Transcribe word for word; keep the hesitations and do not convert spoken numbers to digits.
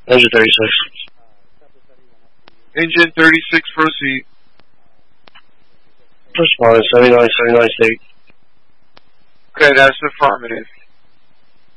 Engine thirty-six. Engine thirty-six, proceed. Responding seventy-nine, seventy-nine state. Okay, that's affirmative.